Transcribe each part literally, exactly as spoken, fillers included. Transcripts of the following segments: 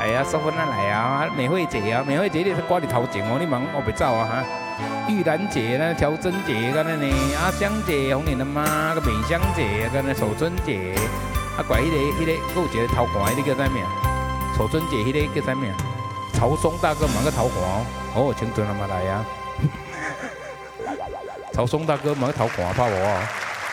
来啊，淑芬啊来啊，美惠姐啊，美惠姐你是挂伫头前哦，你忙我袂走啊哈。玉兰姐呢，乔珍姐，跟那呢，阿香姐，红莲的妈，个美香姐，跟那守春姐，啊，怪迄个迄个，还有一个头寒，迄个叫啥名？守春姐，迄个叫啥名？曹松大哥嘛个头寒哦，哦，青春阿妈来啊。曹松大哥嘛个头寒，怕无啊？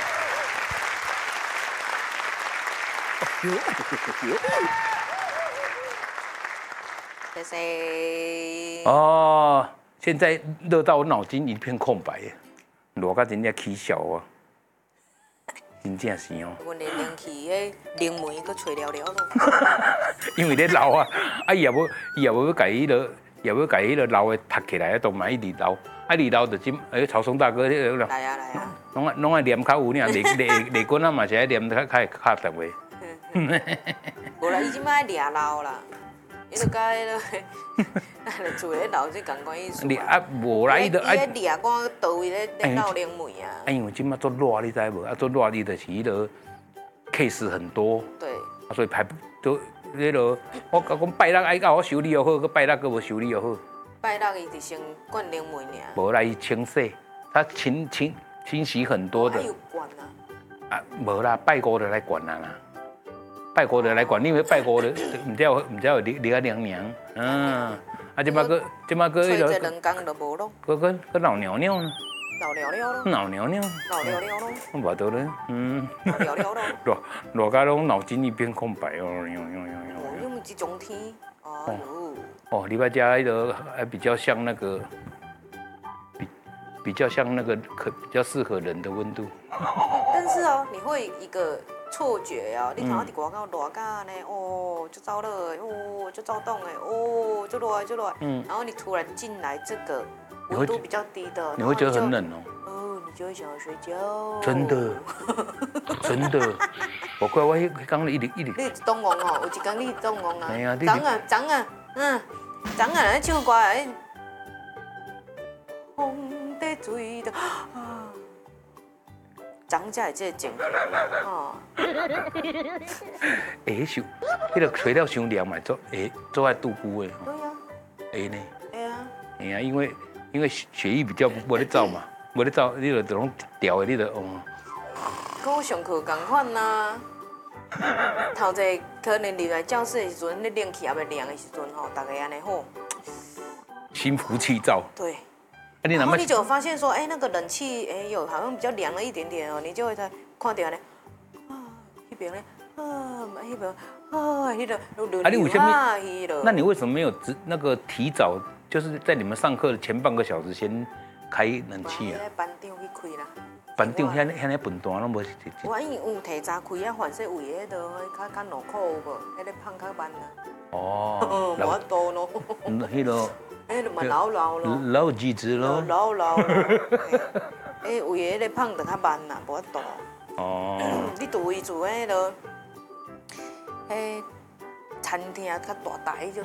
谢谢。 哦，现在热到我脑筋一片空白，热到真正起笑啊！真正是哦。 阮连冷气迄冷门佫吹了了咯。 因为咧老啊，啊伊也无伊也无要改迄个，也要改迄个老的读起来，都买一二楼，啊二楼就今诶曹松大哥迄个。 来啊来啊。 拢爱拢爱念较有呢，内内内棍啊嘛是爱念较较较特别。 无啦，伊即摆掠老啦。伊就甲迄个，咱就做咧老即共款意思。 你啊无啦，伊就伊咧掠我倒位咧咧闹冷门啊。 啊，因为即摆做热，你知无？啊，做热你就是迄个 case 很多。 对。 啊，所以排都迄个，我讲讲拜六爱甲我修理又好，佮拜六佮无修理又好。 拜六伊就先灌冷门尔。 无啦，伊清洗，他清清清洗很多的。 有灌啊。 啊，无啦，拜五就来灌啦啦。拜五就来管，因为拜五就唔知有唔知有离离啊娘娘，嗯，啊，即摆个即摆个迄个，吹一两工就无咯， 个个个老尿尿呢， 老了了咯， 老尿尿， 老了了咯， 我无得咧，嗯， 老了了咯， 热热到拢脑筋一片空白哦，哟哟哟哟， 哦，因为这种天，哦哟， 哦，礼拜家迄个还比较像那个，比比较像那个可比较适合人的温度， 但是哦，你会一个。错觉哦，你看我伫外口热到呢，哦，就燥热的，哦，就躁动哎，哦，就热就热，嗯，然后你突然进来这个温度比较低的， 你会觉得很冷哦， 哦，你就会想要睡觉， 真的，真的，我怪我迄刚一直一直， 你动戆哦，有一天你动戆啊， 哎呀， 涨啊涨啊，嗯，涨啊，咱唱歌哎，风在吹的。涨价的这个情况，哦。 会受，迄个吹了伤凉嘛，做会做爱度久的。 对呀。 会呢。 会啊。 哎呀，因为因为血液比较无咧走嘛，无咧走，你就就拢调的，你就哦。 跟我上课同款呐。头一可能入来教室的时阵，你冷气还未凉的时阵吼，大家安尼吼。 心浮气躁。 对。然后你就发现说，哎，那个冷气，哎，有好像比较凉了一点点哦，你就会在看到呢，啊，那边呢，啊，那边，啊，那个流流啊，那个。 那你为什么没有直那个提早，就是在你们上课的前半个小时先开冷气啊？ 班长去开啦。 班长遐遐尼笨蛋拢无。 我因有提早开啊，反正有迄个较较脑壳有无，迄个放较慢啦。 哦。 无多咯。 迄个。 哎，嘛老老咯， 老机智咯， 老老咯，哎，有诶，咧放得较慢啦，无法度。哦。你住位住迄落，迄餐厅较大台迄种。